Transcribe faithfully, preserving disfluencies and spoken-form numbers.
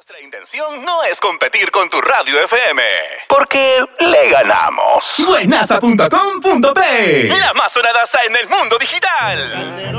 Nuestra intención no es competir con tu radio F M, porque le ganamos. Buenaza punto com punto pe, la más sonada en el mundo digital.